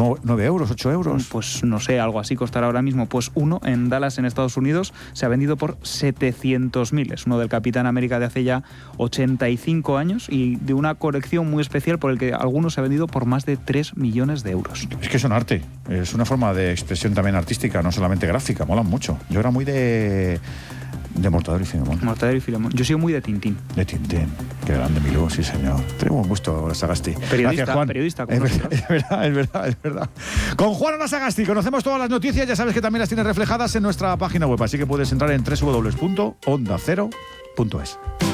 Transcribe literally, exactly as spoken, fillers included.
nueve euros, ocho euros. Pues no sé, algo así costará ahora mismo. Pues uno en Dallas, en Estados Unidos, se ha vendido por setecientos mil. Es uno del Capitán América de hace ya ochenta y cinco años y de una colección muy especial por el que algunos se ha vendido por más de tres millones de euros. Es que es un arte, es una forma de expresión también artística, no solamente gráfica, molan mucho. Yo era muy de... de Mortadelo y Filemón. Mortadelo y Filemón. Yo sigo muy de Tintín. De Tintín. Qué grande, Milú, sí señor. Tengo buen gusto, Sagasti. Periodista, Gracias, Juan. periodista. Como es, verdad, es verdad, es verdad, es verdad. Con Juan Sagasti conocemos todas las noticias, ya sabes que también las tienes reflejadas en nuestra página web, así que puedes entrar en doble u doble u doble u punto onda cero punto es.